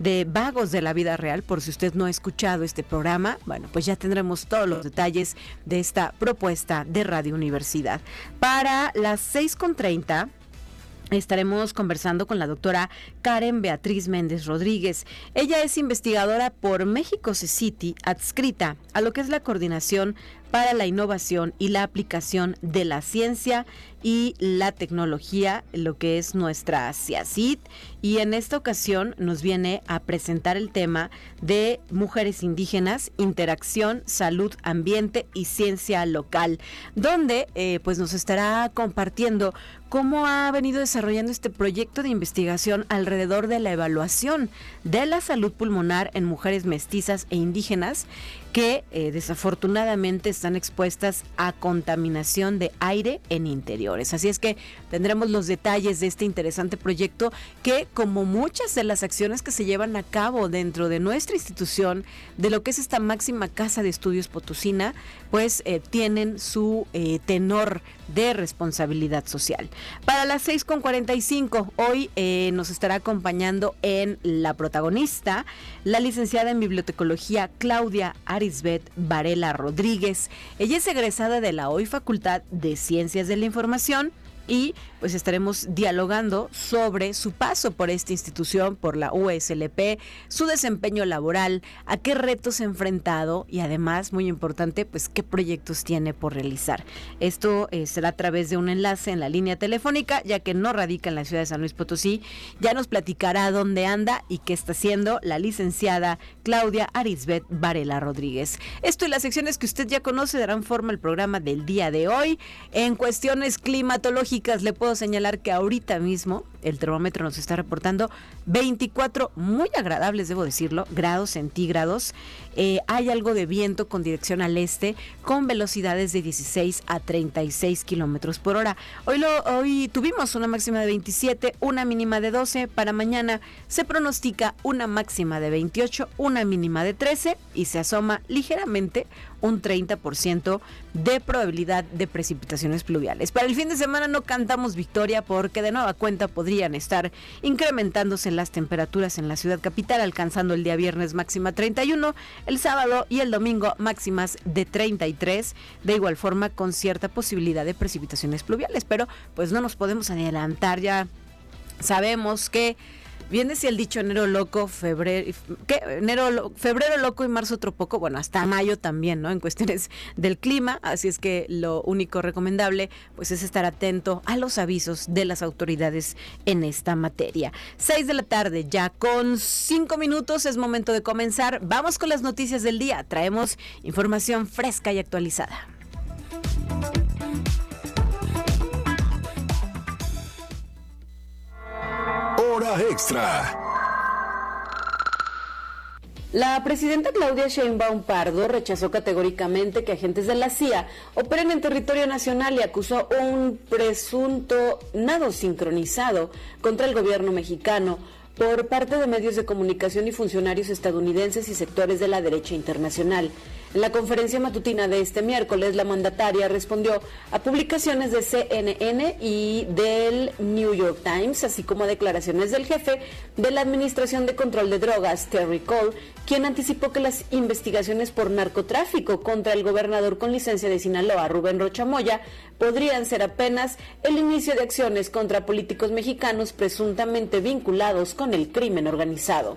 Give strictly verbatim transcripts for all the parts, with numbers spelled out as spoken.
de Vagos de la Vida Real. Por si usted no ha escuchado este programa, bueno, pues ya tendremos todos los detalles de esta propuesta de Radio Universidad. Para las seis con treinta estaremos conversando con la doctora Karen Beatriz Méndez Rodríguez. Ella es investigadora por México C-City, adscrita a lo que es la Coordinación para la Innovación y la Aplicación de la Ciencia y la Tecnología, lo que es nuestra CIACIT, y en esta ocasión nos viene a presentar el tema de mujeres indígenas, interacción, salud, ambiente y ciencia local, donde eh, pues nos estará compartiendo cómo ha venido desarrollando este proyecto de investigación alrededor de la evaluación de la salud pulmonar en mujeres mestizas e indígenas que eh, desafortunadamente están expuestas a contaminación de aire en interiores. Así es que tendremos los detalles de este interesante proyecto que, como muchas de las acciones que se llevan a cabo dentro de nuestra institución, de lo que es esta máxima casa de estudios potosina, pues eh, tienen su eh, tenor de responsabilidad social. Para las seis con cuarenta y cinco, hoy eh, nos estará acompañando en La Protagonista la licenciada en bibliotecología Claudia Arisbet Varela Rodríguez. Ella es egresada de la hoy Facultad de Ciencias de la Información y pues estaremos dialogando sobre su paso por esta institución, por la U S L P, su desempeño laboral, a qué retos se ha enfrentado y además, muy importante, pues qué proyectos tiene por realizar. Esto eh, será a través de un enlace en la línea telefónica, ya que no radica en la ciudad de San Luis Potosí. Ya nos platicará dónde anda y qué está haciendo la licenciada Claudia Arisbet Varela Rodríguez. Esto y las secciones que usted ya conoce darán forma al programa del día de hoy. En cuestiones climatológicas, le puedo señalar que ahorita mismo el termómetro nos está reportando veinticuatro muy agradables, debo decirlo, grados centígrados. Eh, hay algo de viento con dirección al este, con velocidades de dieciséis a treinta y seis kilómetros por hora. Hoy, lo, hoy tuvimos una máxima de veintisiete, una mínima de doce. Para mañana se pronostica una máxima de veintiocho, una mínima de trece y se asoma ligeramente un treinta por ciento de probabilidad de precipitaciones pluviales. Para el fin de semana no cantamos victoria porque de nueva cuenta podrían estar incrementándose las temperaturas en la ciudad capital, alcanzando el día viernes máxima treinta y uno, el sábado y el domingo máximas de treinta y tres, de igual forma con cierta posibilidad de precipitaciones pluviales, pero pues no nos podemos adelantar, ya sabemos que bien decía el dicho, enero loco, febrero, ¿qué? Enero, febrero loco y marzo otro poco, bueno, hasta mayo también, ¿no? En cuestiones del clima, así es que lo único recomendable, pues es estar atento a los avisos de las autoridades en esta materia. Seis de la tarde, ya con cinco minutos, es momento de comenzar. Vamos con las noticias del día, traemos información fresca y actualizada. Hora extra. La presidenta Claudia Sheinbaum Pardo rechazó categóricamente que agentes de la C I A operen en territorio nacional y acusó un presunto nado sincronizado contra el gobierno mexicano por parte de medios de comunicación y funcionarios estadounidenses y sectores de la derecha internacional. En la conferencia matutina de este miércoles, la mandataria respondió a publicaciones de C N N y del New York Times, así como a declaraciones del jefe de la Administración de Control de Drogas, Terry Cole, quien anticipó que las investigaciones por narcotráfico contra el gobernador con licencia de Sinaloa, Rubén Rocha Moya, podrían ser apenas el inicio de acciones contra políticos mexicanos presuntamente vinculados con el crimen organizado.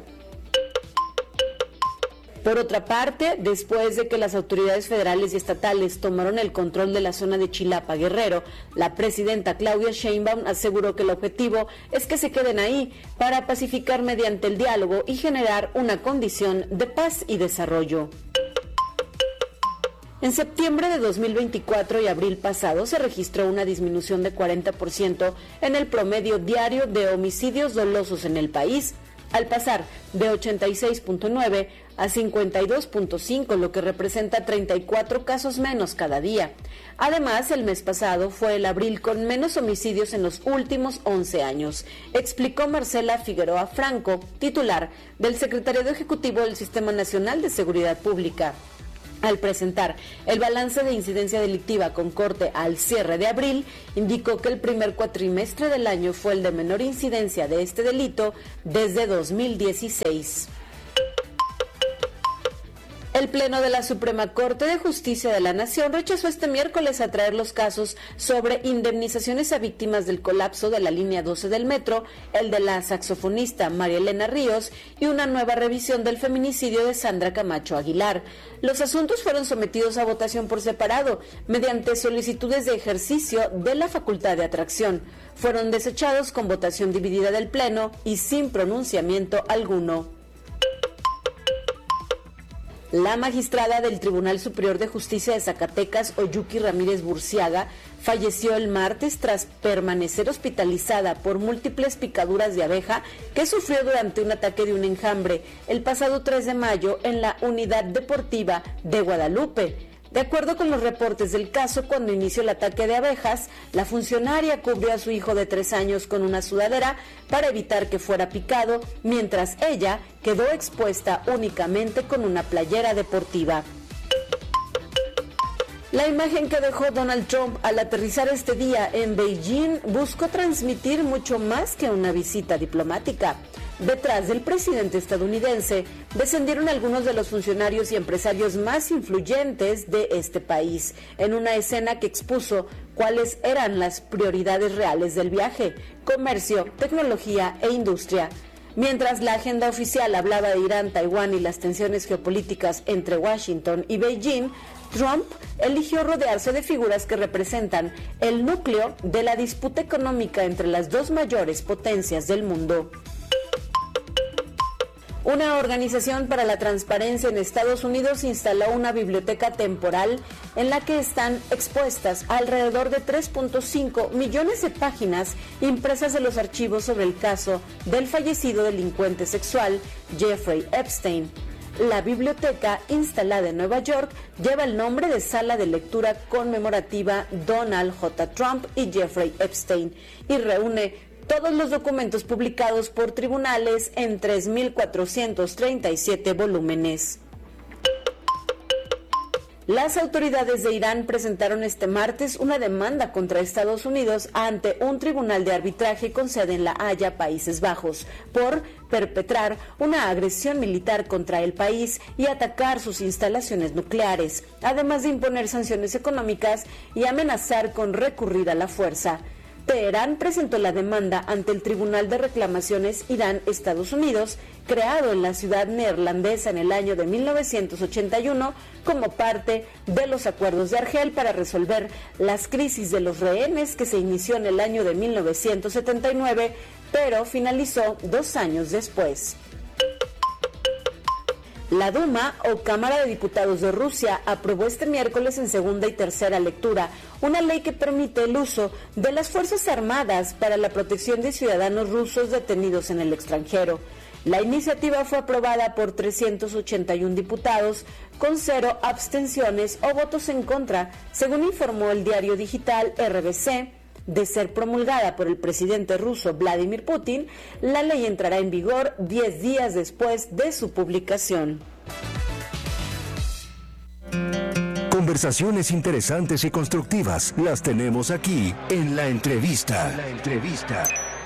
Por otra parte, después de que las autoridades federales y estatales tomaron el control de la zona de Chilapa, Guerrero, la presidenta Claudia Sheinbaum aseguró que el objetivo es que se queden ahí para pacificar mediante el diálogo y generar una condición de paz y desarrollo. En septiembre de dos mil veinticuatro y abril pasado se registró una disminución de cuarenta por ciento en el promedio diario de homicidios dolosos en el país, al pasar de ochenta y seis punto nueve a cincuenta y dos punto cinco, lo que representa treinta y cuatro casos menos cada día. Además, el mes pasado fue el abril con menos homicidios en los últimos once años, explicó Marcela Figueroa Franco, titular del Secretariado Ejecutivo del Sistema Nacional de Seguridad Pública. Al presentar el balance de incidencia delictiva con corte al cierre de abril, indicó que el primer cuatrimestre del año fue el de menor incidencia de este delito desde dos mil dieciséis. El Pleno de la Suprema Corte de Justicia de la Nación rechazó este miércoles atraer los casos sobre indemnizaciones a víctimas del colapso de la línea doce del metro, el de la saxofonista María Elena Ríos y una nueva revisión del feminicidio de Sandra Camacho Aguilar. Los asuntos fueron sometidos a votación por separado, mediante solicitudes de ejercicio de la facultad de atracción. Fueron desechados con votación dividida del Pleno y sin pronunciamiento alguno. La magistrada del Tribunal Superior de Justicia de Zacatecas, Oyuki Ramírez Burciaga, falleció el martes tras permanecer hospitalizada por múltiples picaduras de abeja que sufrió durante un ataque de un enjambre el pasado tres de mayo en la Unidad Deportiva de Guadalupe. De acuerdo con los reportes del caso, cuando inició el ataque de abejas, la funcionaria cubrió a su hijo de tres años con una sudadera para evitar que fuera picado, mientras ella quedó expuesta únicamente con una playera deportiva. La imagen que dejó Donald Trump al aterrizar este día en Beijing buscó transmitir mucho más que una visita diplomática. Detrás del presidente estadounidense descendieron algunos de los funcionarios y empresarios más influyentes de este país, en una escena que expuso cuáles eran las prioridades reales del viaje: comercio, tecnología e industria. Mientras la agenda oficial hablaba de Irán, Taiwán y las tensiones geopolíticas entre Washington y Beijing, Trump eligió rodearse de figuras que representan el núcleo de la disputa económica entre las dos mayores potencias del mundo. Una organización para la transparencia en Estados Unidos instaló una biblioteca temporal en la que están expuestas alrededor de tres punto cinco millones de páginas impresas de los archivos sobre el caso del fallecido delincuente sexual Jeffrey Epstein. La biblioteca, instalada en Nueva York, lleva el nombre de Sala de Lectura Conmemorativa Donald J. Trump y Jeffrey Epstein y reúne todos los documentos publicados por tribunales en tres mil cuatrocientos treinta y siete volúmenes. Las autoridades de Irán presentaron este martes una demanda contra Estados Unidos ante un tribunal de arbitraje con sede en La Haya, Países Bajos, por perpetrar una agresión militar contra el país y atacar sus instalaciones nucleares, además de imponer sanciones económicas y amenazar con recurrir a la fuerza. Teherán presentó la demanda ante el Tribunal de Reclamaciones Irán-Estados Unidos, creado en la ciudad neerlandesa en el año de mil novecientos ochenta y uno como parte de los acuerdos de Argel para resolver las crisis de los rehenes que se inició en el año de mil novecientos setenta y nueve, pero finalizó dos años después. La Duma, o Cámara de Diputados de Rusia, aprobó este miércoles en segunda y tercera lectura una ley que permite el uso de las Fuerzas Armadas para la protección de ciudadanos rusos detenidos en el extranjero. La iniciativa fue aprobada por trescientos ochenta y uno diputados, con cero abstenciones o votos en contra, según informó el diario digital R B C. De ser promulgada por el presidente ruso Vladimir Putin, la ley entrará en vigor diez días después de su publicación. Conversaciones interesantes y constructivas las tenemos aquí en La Entrevista. La Entrevista.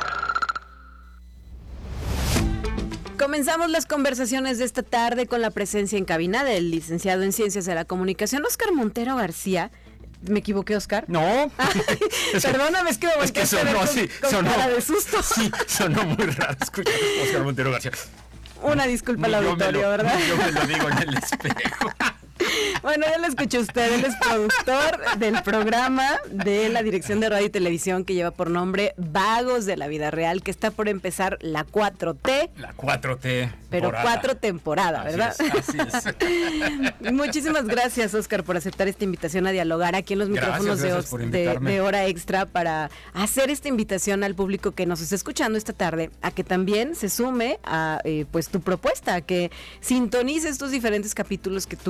Comenzamos las conversaciones de esta tarde con la presencia en cabina del licenciado en Ciencias de la Comunicación, Óscar Montero García. ¿Me equivoqué, Óscar? No. Ay, perdóname, es que me es que sonó con, así, con sonó, cara de susto. Sí, sonó muy raro escuchar a Óscar Montero García. Una disculpa al auditorio, lo, ¿verdad? Yo me lo digo en el espejo. Bueno, ya lo escuchó usted, él es productor del programa de la Dirección de Radio y Televisión que lleva por nombre Vagos de la Vida Real, que está por empezar la cuatro T. La cuatro T. Pero cuatro temporada, ¿verdad? Así es, así es. Muchísimas gracias, Óscar, por aceptar esta invitación a dialogar aquí en los micrófonos gracias, de, gracias de, de Hora Extra para hacer esta invitación al público que nos está escuchando esta tarde a que también se sume a eh, pues tu propuesta, a que sintonice estos diferentes capítulos que tú ya has preparado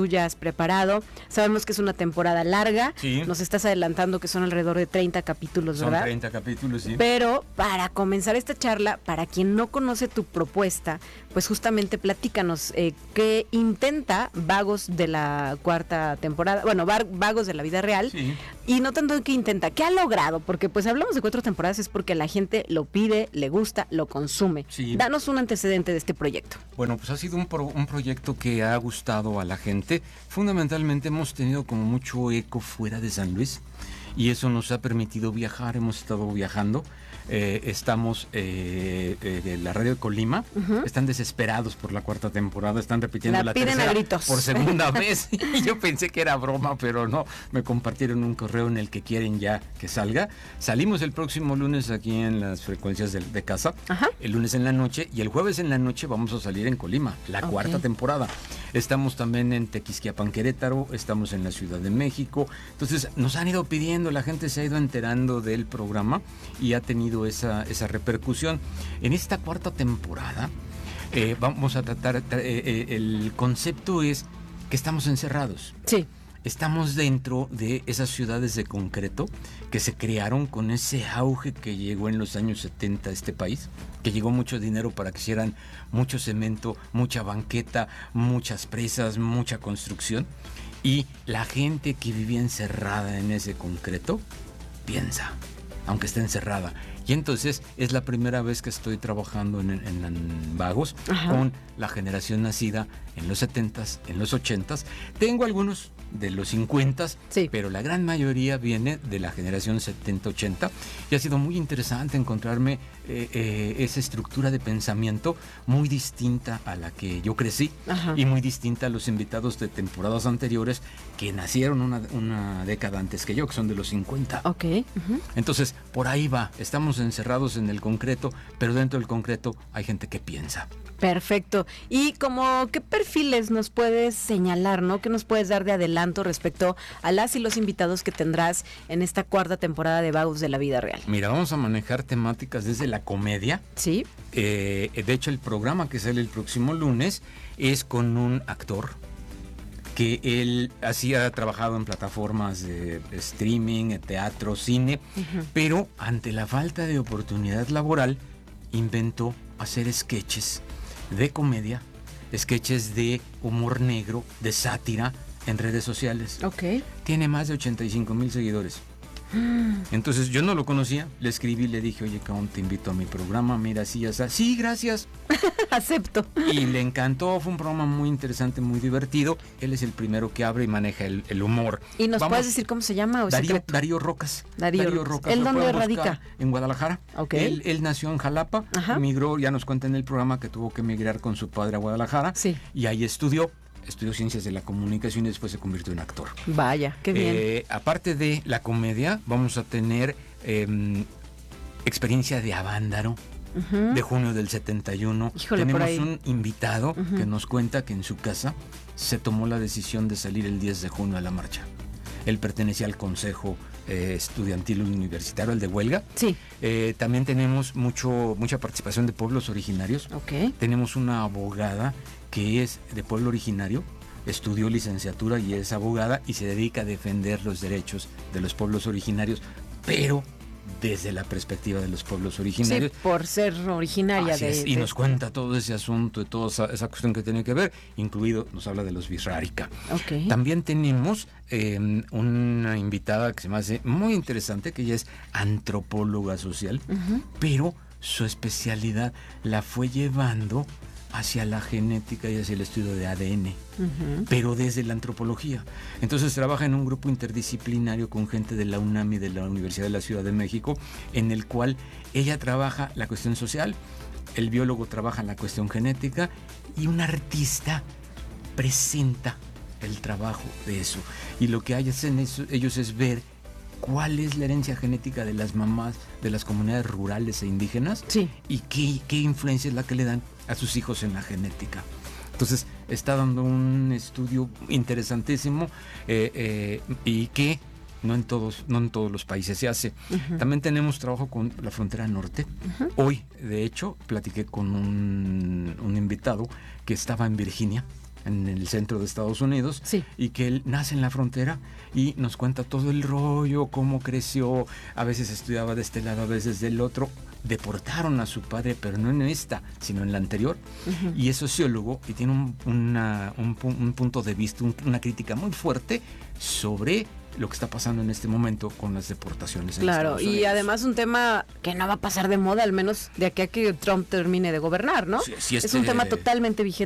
preparado. Sabemos que es una temporada larga. Sí. Nos estás adelantando que son alrededor de treinta capítulos, Son ¿verdad? treinta capítulos, sí. Pero para comenzar esta charla, para quien no conoce tu propuesta, pues justamente platícanos eh, qué intenta Vagos de la cuarta temporada, bueno, Vagos de la vida real, Sí. y no tanto qué intenta, qué ha logrado, porque pues hablamos de cuatro temporadas es porque la gente lo pide, le gusta, lo consume. Sí. Danos un antecedente de este proyecto. Bueno, pues ha sido un, pro, un proyecto que ha gustado a la gente. Fundamentalmente hemos tenido como mucho eco fuera de San Luis y eso nos ha permitido viajar, hemos estado viajando. Eh, estamos eh, eh, la radio de Colima, uh-huh. están desesperados por la cuarta temporada, están repitiendo la, la piden tercera a gritos. por segunda vez y yo pensé que era broma, pero no, me compartieron un correo en el que quieren ya que salga. Salimos el próximo lunes aquí en las frecuencias de, de casa, uh-huh. el lunes en la noche, y el jueves en la noche vamos a salir en Colima, la okay. cuarta temporada. Estamos también en Tequisquiapan, Querétaro, estamos en la Ciudad de México. Entonces nos han ido pidiendo, la gente se ha ido enterando del programa y ha tenido esa, esa repercusión. En esta cuarta temporada eh, vamos a tratar, eh, eh, el concepto es que estamos encerrados. Sí. Estamos dentro de esas ciudades de concreto que se crearon con ese auge que llegó en los años setenta a este país, que llegó mucho dinero para que hicieran mucho cemento, mucha banqueta, muchas presas, mucha construcción, y la gente que vivía encerrada en ese concreto piensa, aunque esté encerrada. Y entonces es la primera vez que estoy trabajando en, en, en Vagos, ajá. con la generación nacida en los setentas, en los ochentas. Tengo algunos de los cincuentas, sí. pero la gran mayoría viene de la generación setenta ochenta. Y ha sido muy interesante encontrarme eh, eh, esa estructura de pensamiento muy distinta a la que yo crecí, ajá. y muy distinta a los invitados de temporadas anteriores que nacieron una, una década antes que yo, que son de los cincuenta. Okay. Uh-huh. Entonces, por ahí va. Estamos encerrados en el concreto, pero dentro del concreto hay gente que piensa. Perfecto. Y como qué perfiles nos puedes señalar, ¿no? ¿Qué nos puedes dar de adelanto respecto a las y los invitados que tendrás en esta cuarta temporada de Vagos de la vida real? Mira, vamos a manejar temáticas desde la comedia. Sí. Eh, de hecho, el programa que sale el próximo lunes es con un actor que él así ha trabajado en plataformas de streaming, teatro, cine, uh-huh. pero ante la falta de oportunidad laboral inventó hacer sketches de comedia, sketches de humor negro, de sátira en redes sociales. Okay. Tiene más de ochenta y cinco mil seguidores. Entonces yo no lo conocía, le escribí, le dije, oye, cabrón, te invito a mi programa, mira, sí, ya está. Sí, gracias. Acepto. Y le encantó, fue un programa muy interesante, muy divertido. Él es el primero que abre y maneja el, el humor. ¿Y nos Vamos, puedes decir cómo se llama? O Darío, Darío Rocas. Darío, Darío Rocas. ¿Él dónde radica? En Guadalajara. Okay. Él, él nació en Jalapa, ajá. migró, ya nos cuenta en el programa que tuvo que emigrar con su padre a Guadalajara. Sí. Y ahí estudió. Estudió ciencias de la comunicación y después se convirtió en actor. Vaya, qué bien. Eh, aparte de la comedia, vamos a tener eh, experiencia de Avándaro, uh-huh. de junio del setenta y uno. Híjole, tenemos por ahí. un invitado uh-huh. que nos cuenta que en su casa se tomó la decisión de salir el diez de junio a la marcha. Él pertenecía al Consejo eh, Estudiantil Universitario, el de huelga. Sí. Eh, también tenemos mucho, mucha participación de pueblos originarios. Okay. Tenemos una abogada que es de pueblo originario, estudió licenciatura y es abogada y se dedica a defender los derechos de los pueblos originarios, pero desde la perspectiva de los pueblos originarios. Sí, por ser originaria Así de, es, y de... nos cuenta todo ese asunto y toda esa, esa cuestión que tiene que ver, incluido nos habla de los Wixárika. Okay. También tenemos eh, una invitada que se me hace muy interesante, que ella es antropóloga social, uh-huh. pero su especialidad la fue llevando hacia la genética y hacia el estudio de A D N, uh-huh. pero desde la antropología. Entonces trabaja en un grupo interdisciplinario con gente de la UNAM y de la Universidad de la Ciudad de México, en el cual ella trabaja la cuestión social, el biólogo trabaja la cuestión genética y un artista presenta el trabajo de eso. Y lo que hacen eso, ellos es ver cuál es la herencia genética de las mamás de las comunidades rurales e indígenas, sí. y qué, qué influencia es la que le dan a sus hijos en la genética. Entonces está dando un estudio interesantísimo eh, eh, y que no en todos, no en todos los países se hace. Uh-huh. También tenemos trabajo con la frontera norte. Uh-huh. Hoy, de hecho, platiqué con un, un invitado que estaba en Virginia, en el centro de Estados Unidos, sí. y que él nace en la frontera y nos cuenta todo el rollo, cómo creció, a veces estudiaba de este lado, a veces del otro. Deportaron a su padre, pero no en esta, sino en la anterior, uh-huh. y es sociólogo y tiene un, una, un, un punto de vista, un, una crítica muy fuerte sobre lo que está pasando en este momento con las deportaciones en claro, Estados Unidos. Y además un tema que no va a pasar de moda, al menos de aquí a que Trump termine de gobernar, ¿no? Sí, sí, este... Es un tema totalmente vigente